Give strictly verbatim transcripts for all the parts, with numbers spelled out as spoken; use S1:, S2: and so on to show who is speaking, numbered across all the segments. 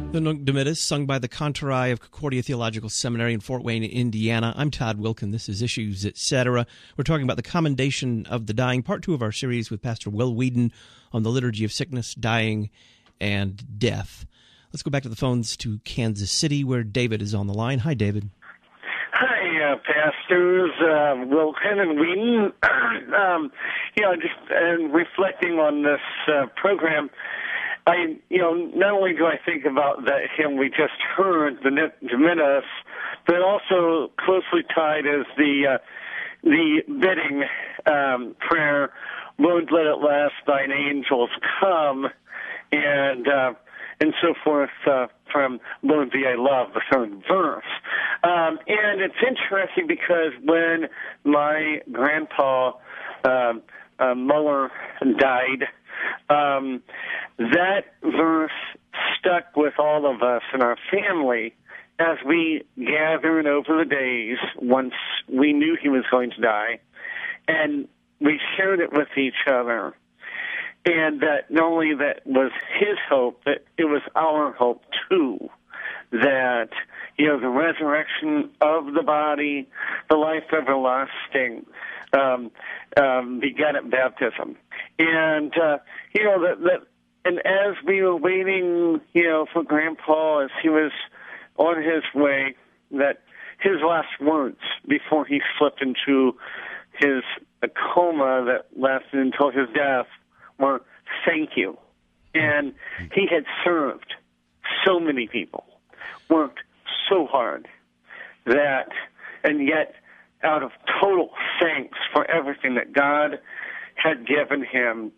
S1: The Nunc Dimittis, sung by the Cantorai of Concordia Theological Seminary in Fort Wayne, Indiana. I'm Todd Wilkin. This is Issues, et cetera. We're talking about the commendation of the dying, part two of our series with Pastor Will Weedon on the liturgy of sickness, dying, and death. Let's go back to the phones to Kansas City, where David is on the line. Hi, David.
S2: Hi, uh, pastors, uh, Wilkin and Wheaton. um, you know, just uh, reflecting on this uh, program, I, you know, not only do I think about that hymn we just heard, the Nunc Dimittis, but also closely tied is the uh, the bidding um, prayer, Lord, let at last thine angels come, and uh, and so forth uh, from Lord thee I love, the third verse. Um, and it's interesting because when my grandpa um, uh, Muller died, Um, that verse stuck with all of us in our family as we gathered over the days once we knew he was going to die, and we shared it with each other. And that not only that was his hope, but it was our hope too, that, you know, the resurrection of the body, the life everlasting, um, um, began at baptism. And, uh, you know, that, that, and as we were waiting, you know, for Grandpa as he was on his way, that his last words before he slipped into his a coma that lasted until his death were, thank you. And he had served so many people, worked so hard that, and yet out of total thanks for everything that God had given him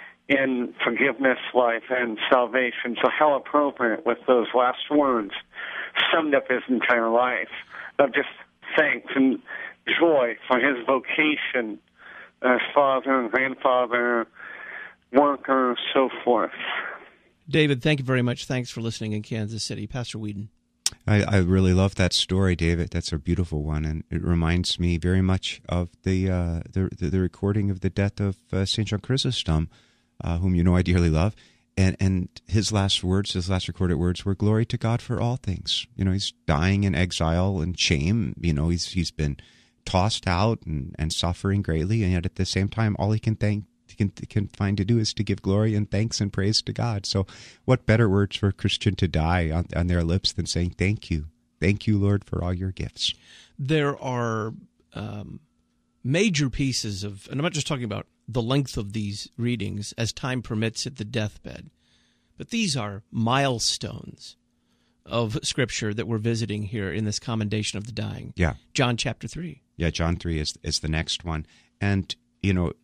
S2: in forgiveness, life, and salvation. So how appropriate with those last words summed up his entire life of just thanks and joy for his vocation as father and grandfather, worker, so forth.
S1: David, thank you very much. Thanks for listening in Kansas City. Pastor Weedon.
S3: I, I really love that story, David. That's a beautiful one, and it reminds me very much of the uh, the, the, the recording of the death of uh, Saint John Chrysostom, uh, whom you know I dearly love. And and his last words, his last recorded words were, "Glory to God for all things." You know, he's dying in exile and shame. You know, he's he's been tossed out and, and suffering greatly, and yet at the same time, all he can thank Can, can find to do is to give glory and thanks and praise to God. So what better words for a Christian to die on, on their lips than saying, thank you. Thank you, Lord, for all your gifts.
S1: There are um, major pieces of, and I'm not just talking about the length of these readings as time permits at the deathbed, but these are milestones of Scripture that we're visiting here in this commendation of the dying.
S3: Yeah.
S1: John chapter three.
S3: Yeah, John three is is the next one. And, you know,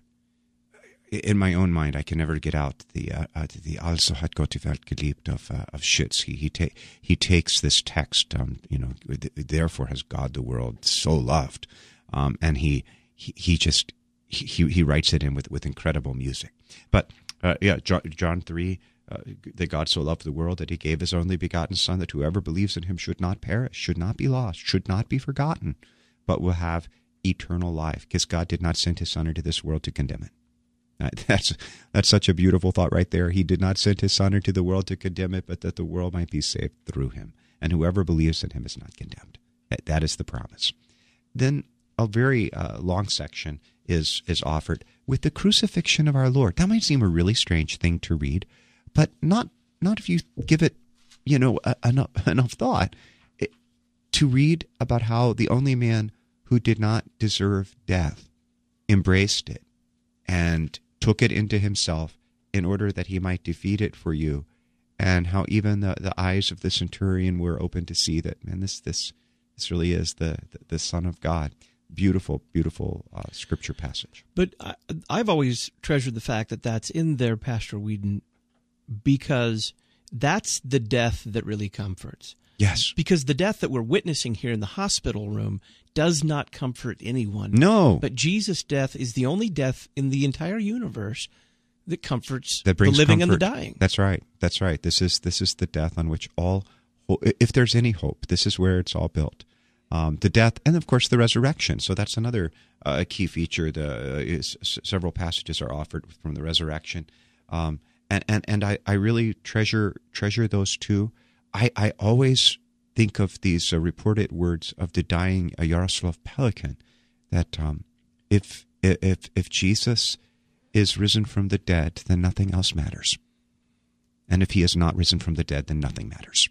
S3: in my own mind, I can never get out the uh, uh, the also hat Gott die Welt geliebt of uh, of Schütz. He he, ta- he takes this text, um, you know, therefore has God the world so loved, um, and he, he he just he he writes it in with with incredible music. But uh, yeah, John, John three, uh, that God so loved the world that He gave His only begotten Son, that whoever believes in Him should not perish, should not be lost, should not be forgotten, but will have eternal life. Because God did not send His Son into this world to condemn it. Uh, that's that's such a beautiful thought right there. He did not send His Son into the world to condemn it, but that the world might be saved through Him. And whoever believes in Him is not condemned. That, that is the promise. Then a very uh, long section is is offered with the crucifixion of our Lord. That might seem a really strange thing to read, but not not if you give it, you know, a, enough, enough thought. It, to read about how the only man who did not deserve death embraced it and took it into himself in order that he might defeat it for you, and how even the, the eyes of the centurion were open to see that, man, this this this really is the the, the Son of God. Beautiful, beautiful uh, scripture passage.
S1: But I, I've always treasured the fact that that's in there, Pastor Weedon, because that's the death that really comforts.
S3: Yes.
S1: Because the death that we're witnessing here in the hospital room does not comfort anyone.
S3: No.
S1: But Jesus' death is the only death in the entire universe that comforts
S3: that brings
S1: the living
S3: comfort.
S1: and the dying.
S3: That's right. That's right. This is this is the death on which all, if there's any hope, this is where it's all built. Um, the death, and of course the resurrection. So that's another uh, key feature. The uh, is, several passages are offered from the resurrection, um, and and and I, I really treasure treasure those two. I, I always think of these uh, reported words of the dying uh, Yaroslav Pelikan, that um, if if if Jesus is risen from the dead, then nothing else matters. And if he is not risen from the dead, then nothing matters.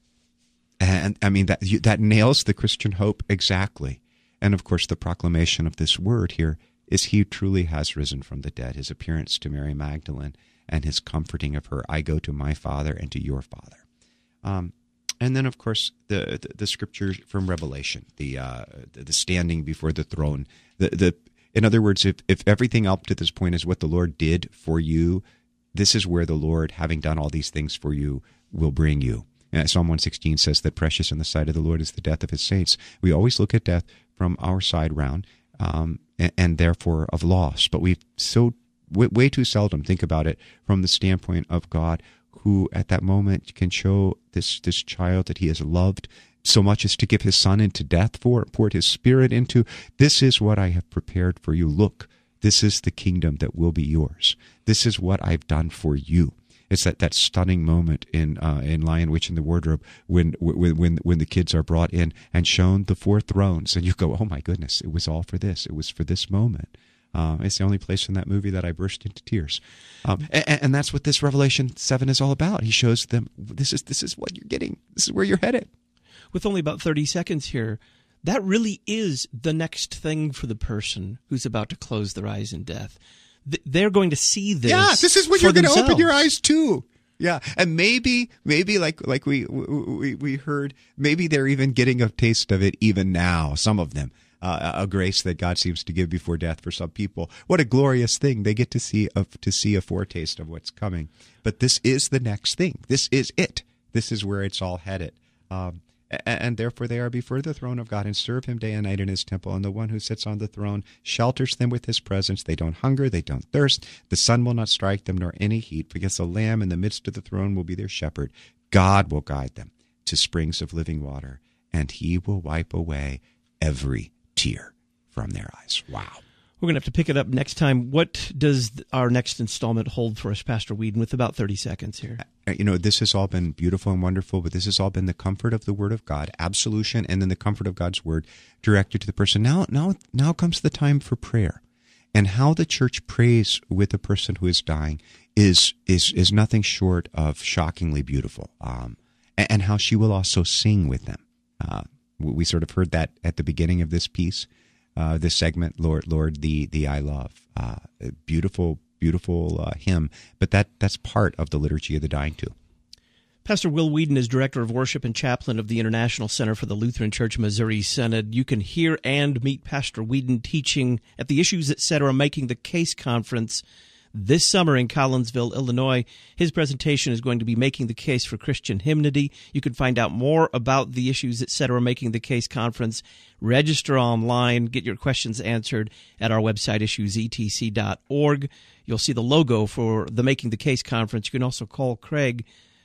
S3: And I mean, that that nails the Christian hope exactly. And of course, the proclamation of this word here is he truly has risen from the dead. His appearance to Mary Magdalene and his comforting of her, I go to my Father and to your Father. Um, and then, of course, the the, the scripture from Revelation, the uh, the standing before the throne. The the in other words, if if everything up to this point is what the Lord did for you, this is where the Lord, having done all these things for you, will bring you. And Psalm one sixteen says that precious in the sight of the Lord is the death of his saints. We always look at death from our side round, um, and, and therefore of loss. But we so w- way too seldom think about it from the standpoint of God, who at that moment can show this this child that he has loved so much as to give his son into death for, poured his spirit into. This is what I have prepared for you. Look, this is the kingdom that will be yours. This is what I've done for you. It's that, that stunning moment in uh, in Lion, Witch, and the Wardrobe when when when when the kids are brought in and shown the four thrones, and you go, oh my goodness, it was all for this. It was for this moment. Um, it's the only place in that movie that I burst into tears, um, and, and that's what this Revelation seven is all about. He shows them this is this is what you're getting. This is where you're headed.
S1: With only about thirty seconds here, that really is the next thing for the person who's about to close their eyes in death. They're going to see this.
S3: Yeah, this is when you're going to open your eyes too. Yeah, and maybe, maybe like like we we we heard, maybe they're even getting a taste of it even now. Some of them, uh, a grace that God seems to give before death for some people. What a glorious thing! They get to see a, to see a foretaste of what's coming. But this is the next thing. This is it. This is where it's all headed. Um, And therefore they are before the throne of God and serve him day and night in his temple. And the one who sits on the throne shelters them with his presence. They don't hunger, they don't thirst. The sun will not strike them, nor any heat, because the Lamb in the midst of the throne will be their shepherd. God will guide them to springs of living water, and he will wipe away every tear from their eyes. Wow.
S1: We're going to have to pick it up next time. What does our next installment hold for us, Pastor Whedon, with about thirty seconds here?
S3: You know, this has all been beautiful and wonderful, but this has all been the comfort of the Word of God, absolution, and then the comfort of God's Word directed to the person. Now, now, now comes the time for prayer. And how the church prays with a person who is dying is is is nothing short of shockingly beautiful. Um, and, and how she will also sing with them. Uh, we sort of heard that at the beginning of this piece. Uh, this segment, Lord, Lord, the the I love, uh, beautiful, beautiful uh, hymn. But that that's part of the liturgy of the dying too.
S1: Pastor Will Whedon is Director of Worship and Chaplain of the International Center for the Lutheran Church Missouri Synod. You can hear and meet Pastor Whedon teaching at the Issues Etc. Making the Case Conference this summer in Collinsville, Illinois. His presentation is going to be Making the Case for Christian Hymnody. You can find out more about the Issues Etc. Making the Case Conference. Register online, get your questions answered at our website, issues e t c dot org. You'll see the logo for the Making the Case Conference. You can also call Craig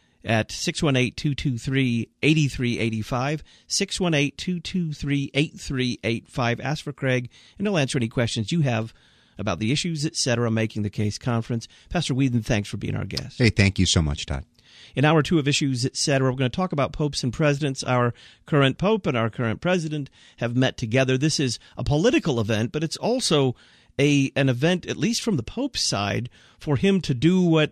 S1: at six one eight, two two three, eight three eight five, six one eight, two two three, eight three eight five. Ask for Craig, and he'll answer any questions you have about the Issues Etc. Making the Case Conference. Pastor Whedon, thanks for being our guest.
S3: Hey, thank you so much, Todd.
S1: In hour two of Issues Etc., we're going to talk about popes and presidents. Our current pope and our current president have met together. This is a political event, but it's also a an event, at least from the pope's side, for him to do what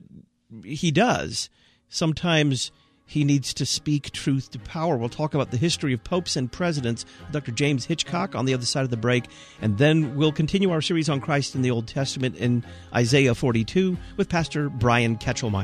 S1: he does. Sometimes he needs to speak truth to power. We'll talk about the history of popes and presidents with Doctor James Hitchcock on the other side of the break. And then we'll continue our series on Christ in the Old Testament in Isaiah forty-two with Pastor Brian Ketchelmeyer.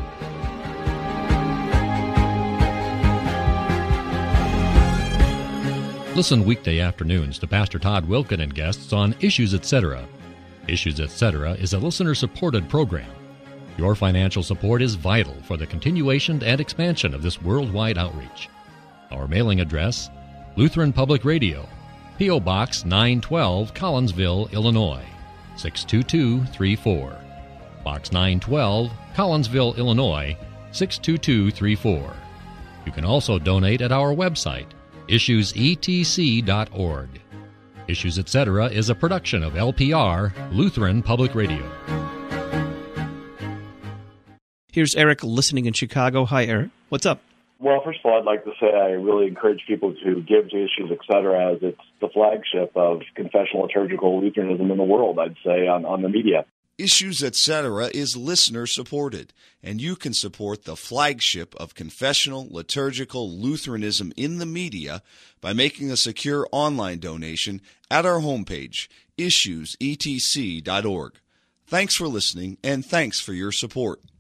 S4: Listen weekday afternoons to Pastor Todd Wilken and guests on Issues Etc. Issues Etc. is a listener-supported program. Your financial support is vital for the continuation and expansion of this worldwide outreach. Our mailing address, Lutheran Public Radio, P O. Box nine twelve, Collinsville, Illinois, six two two three four. Box nine twelve, Collinsville, Illinois, six two two three four. You can also donate at our website, issues e t c dot org. Issues Etc. is a production of L P R, Lutheran Public Radio.
S1: Here's Eric listening in Chicago. Hi, Eric. What's up?
S5: Well, first of all, I'd like to say I really encourage people to give to Issues, et cetera, as it's the flagship of confessional liturgical Lutheranism in the world, I'd say, on, on the media.
S6: Issues, et cetera is listener-supported, and you can support the flagship of confessional liturgical Lutheranism in the media by making a secure online donation at our homepage, issues e t c dot org. Thanks for listening, and thanks for your support.